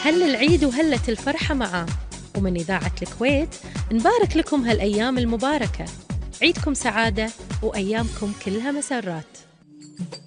هل العيد وهلت الفرحة معاه. ومن إذاعة الكويت نبارك لكم هالأيام المباركة، عيدكم سعادة وأيامكم كلها مسرات.